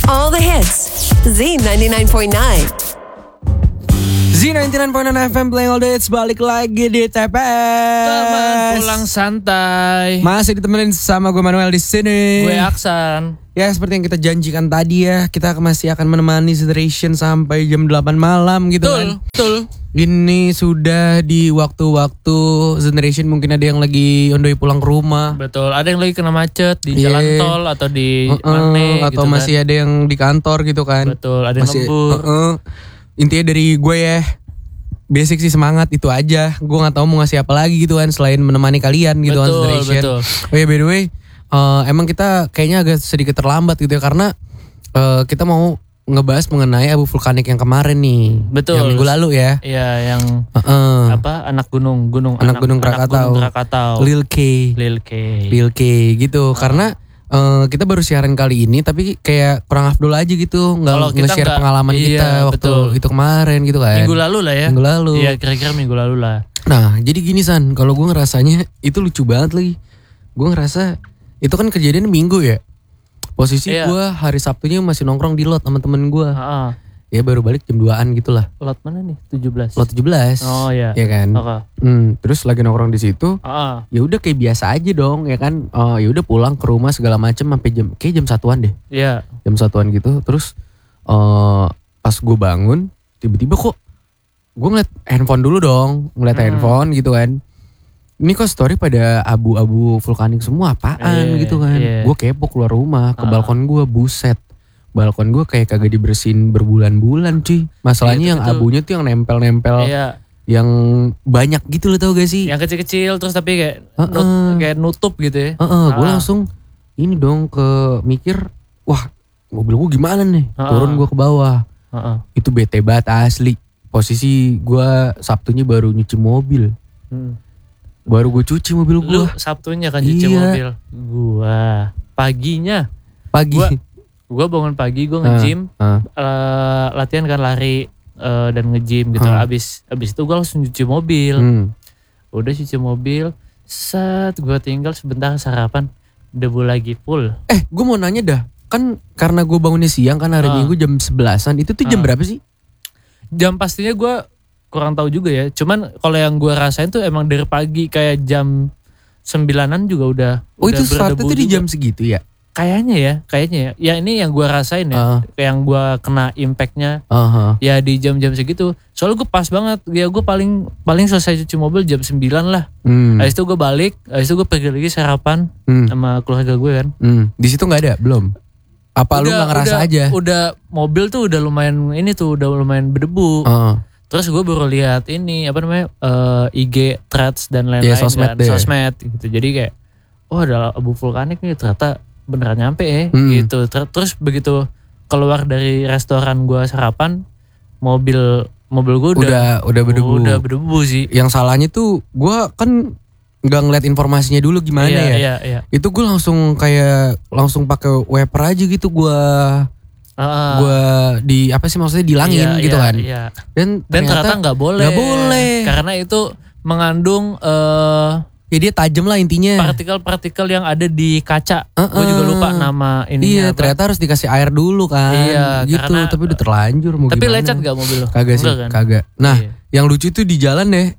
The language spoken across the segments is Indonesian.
All the hits. Z99.9. Z99.9 FM playing all the hits, balik lagi di TPS. Teman pulang santai. Masih ditemenin sama gue Manuel di sini. Gue Aksan. Ya seperti yang kita janjikan tadi ya, kita masih akan menemani Generation sampai jam 8 malam gitu kan. Betul. Ini sudah di waktu-waktu Generation, mungkin ada yang lagi on the way pulang ke rumah. Betul, ada yang lagi kena macet di jalan tol atau di mana atau gitu masih kan. ada yang di kantor gitu kan. Betul, ada yang masih, lembur. Intinya dari gue ya, basic sih semangat itu aja. Gue gak tahu mau ngasih apa lagi gitu kan selain menemani kalian gitu kan Generation. Betul. Oh ya by the way, emang kita kayaknya agak sedikit terlambat gitu ya karena kita mau ngebahas mengenai abu vulkanik yang kemarin nih. Betul. Yang minggu lalu ya. Iya, yang apa? Anak gunung Krakatau. Lil K gitu. Karena kita baru siaran kali ini tapi kayak kurang afdol aja gitu, nggak nge-share pengalaman kita waktu itu kemarin gitu kan. Minggu lalu lah ya. Iya, kira-kira minggu lalu lah. Nah, jadi gini San, kalau gue ngerasanya itu lucu banget lagi. Gue ngerasa itu kan kejadian minggu ya. Posisi gue hari Sabtunya masih nongkrong di lot sama temen gue. Ya baru balik jam 2-an gitu lah. Lot mana nih? 17. Lot 17. Oh iya. Ya kan. Terus lagi nongkrong di situ. Ya udah kayak biasa aja dong ya kan. Ya udah pulang ke rumah segala macem sampai jam 1-an deh. Iya. Jam 1-an gitu. Terus pas gue bangun tiba-tiba kok gue ngeliat handphone dulu dong. Ngeliat handphone gitu kan. Ini kok story pada abu-abu vulkanik semua apaan gitu kan. Gue kepo keluar rumah ke balkon gue, buset. Balkon gue kayak kagak dibersihin berbulan-bulan cuy. Masalahnya yang abunya tuh yang nempel-nempel. Yang banyak gitu lo tau gak sih? Yang kecil-kecil terus tapi kayak kayak nutup gitu ya. Gue langsung ini dong ke mikir, wah mobil gue gimana nih? Turun gue ke bawah. Itu bete banget asli. Posisi gue Sabtunya baru nyuci mobil. Baru gue cuci mobil gue. Lu Sabtunya kan cuci mobil. Gua paginya. Gue bangun pagi, gue nge-gym, latihan kan lari dan nge-gym gitu. Abis itu gue langsung cuci mobil. Udah cuci mobil, gue tinggal sebentar sarapan, debu lagi full. Gue mau nanya dah, kan karena gue bangunnya siang kan hari Minggu jam 11-an, itu tuh jam berapa sih? Jam pastinya gue kurang tahu juga ya. Cuman kalau yang gue rasain tuh emang dari pagi kayak jam 9-an juga udah. Oh itu startnya tuh di jam segitu ya? Kayaknya ya. Ya ini yang gue rasain ya. Yang gue kena impactnya. Ya di jam-jam segitu. Soalnya gue pas banget. Ya gue paling selesai cuci mobil jam 9 lah. Habis itu gue balik. Habis itu gue pergi lagi sarapan sama keluarga gue kan. Di situ nggak ada? Belum? Apa lu nggak ngerasa aja? Udah mobil tuh udah lumayan berdebu. Terus gue baru lihat ini apa namanya IG threads dan lain-lain sosmed gitu. Jadi kayak ada abu vulkanik nih ternyata beneran nyampe ya gitu. Terus begitu keluar dari restoran gue sarapan, mobil gue udah berdebu. Udah berdebu sih. Yang salahnya tuh gue kan nggak ngeliat informasinya dulu gimana ya. Itu gue langsung pakai wiper aja gitu gue. Gue di apa sih maksudnya dilangin gitu kan. Dan ternyata nggak boleh. Karena itu mengandung ya dia tajam lah intinya. Partikel-partikel yang ada di kaca. Gue juga lupa nama ininya. Iya, ternyata harus dikasih air dulu kan. Iya, gitu. Tapi udah terlanjur mau tapi gimana. lecet gak mobil lo? Kagak sih, kan? Kagak. Nah, yang lucu tuh di jalan deh.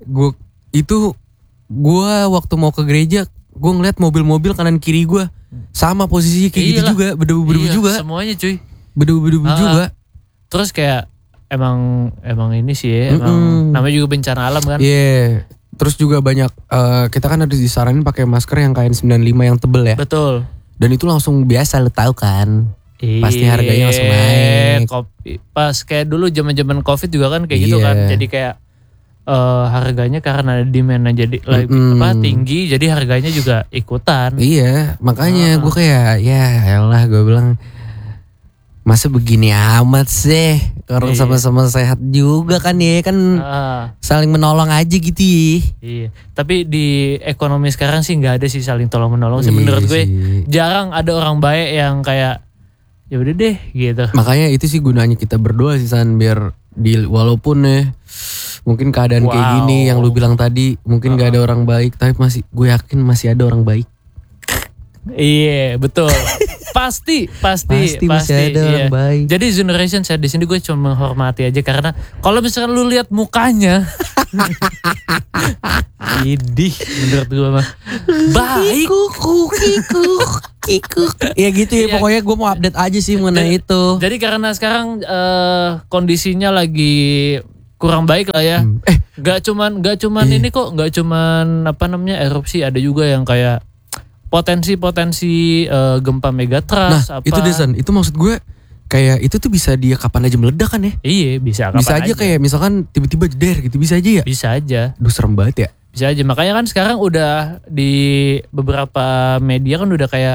Gue waktu mau ke gereja, gue ngeliat mobil-mobil kanan kiri gue sama posisinya kayak gitu juga, berdebu-berdebu juga. Semuanya cuy. Berdebu-berdebu juga. Terus kayak emang ini sih ya, emang namanya juga bencana alam kan. Iya. Terus juga banyak kita kan harus disaranin pakai masker yang KN95 yang tebel ya. Betul. Dan itu langsung biasa lo tahu kan. Pasti harganya langsung naik. Pas kayak dulu zaman-zaman Covid juga kan kayak gitu kan. Jadi kayak harganya karena demand-nya jadi tinggi, jadi harganya juga ikutan. Iya, makanya gue kayak ya elah gue bilang masa begini amat sih, orang sama-sama sehat juga kan ya kan, saling menolong aja gitu ya. Iya, tapi di ekonomi sekarang sih nggak ada sih saling tolong menolong sih menurut gue. Jarang ada orang baik yang kayak ya udah deh gitu. Makanya itu sih gunanya kita berdoa sih San, biar walaupun mungkin keadaan kayak gini yang lu bilang tadi mungkin gak ada orang baik, tapi gue yakin masih ada orang baik. Iya betul. Pasti masih ada iya. orang baik. Jadi generation saya di sini gue cuma menghormati aja karena kalau misalkan lu lihat mukanya, idih menurut gue mah baik. Kikuk. Ya gitu ya, pokoknya gue mau update aja sih mengenai itu. Jadi karena sekarang kondisinya lagi kurang baik lah ya. Gak cuman ini kok, gak cuman erupsi, ada juga yang kayak potensi gempa megatrust. Nah itu Desan, itu maksud gue kayak itu tuh bisa dia kapan aja meledak kan ya? Iya bisa kapan bisa aja. Kayak misalkan tiba-tiba jeder gitu, bisa aja ya? Bisa aja. Duh serem banget ya. Bisa aja, makanya kan sekarang udah di beberapa media kan udah kayak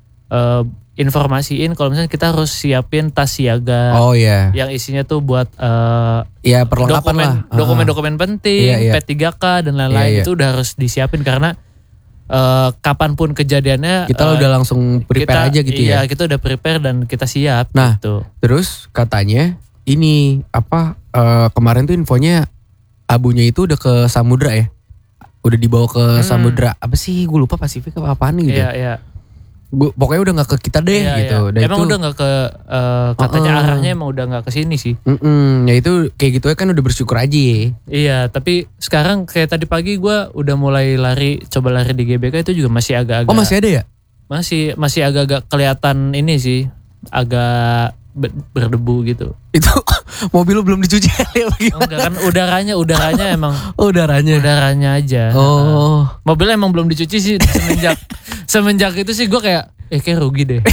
informasiin kalau misalnya kita harus siapin tas siaga. Oh iya. Yang isinya tuh buat ya perlengkapan lah. Dokumen-dokumen penting, P3K dan lain-lain itu udah harus disiapin karena kapanpun kejadiannya kita udah langsung prepare aja gitu ya. Iya, kita udah prepare dan kita siap. Nah, gitu. Terus katanya ini kemarin tuh infonya abunya itu udah ke samudra ya. Udah dibawa ke samudra apa sih? Gue lupa, Pasifik apa apaan gitu. Iya. Pokoknya udah gak ke kita deh gitu. Iya. Emang udah gak ke katanya arahnya emang udah gak ke sini sih. Ya itu kayak gitu ya kan udah bersyukur aja ya. Iya, tapi sekarang kayak tadi pagi gue udah mulai coba lari di GBK itu juga masih agak-agak. Oh masih ada ya? Masih agak-agak kelihatan ini sih, agak berdebu gitu. Itu mobil lu belum dicuci kali ya? Enggak kan, udaranya emang. Oh udaranya aja. Oh. Mobilnya emang belum dicuci sih semenjak itu sih gue kayak kayak rugi deh.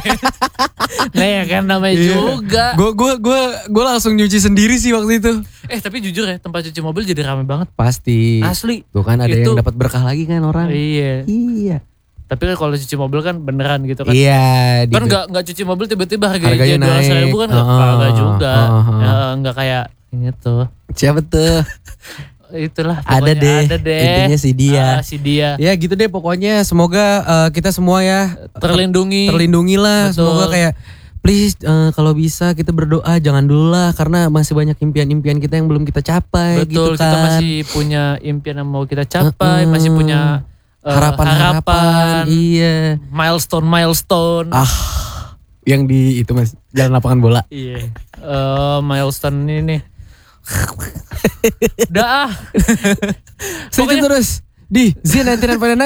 Nah ya kan namanya juga. Gue langsung nyuci sendiri sih waktu itu. Tapi jujur ya, tempat cuci mobil jadi rame banget. Pasti. Asli. Tuh kan ada yang dapat berkah lagi kan orang. Iya. Tapi kan kalau cuci mobil kan beneran gitu kan. Iya. Kan nggak cuci mobil tiba-tiba harganya naik. 200.000 kan nggak juga. Nggak kayak gitu. Siapa tuh? Itulah ada deh. Intinya si dia. Ya gitu deh pokoknya, semoga kita semua ya terlindungi lah. Betul. Semoga kayak please kalau bisa kita berdoa jangan dulu lah, karena masih banyak impian-impian kita yang belum kita capai. Betul, gitu kan. Kita masih punya impian yang mau kita capai, masih punya harapan. Iya. Milestone. Yang di itu Mas, jalan lapangan bola. Iya. Milestone ini. Udah Stay tune terus di Z99.9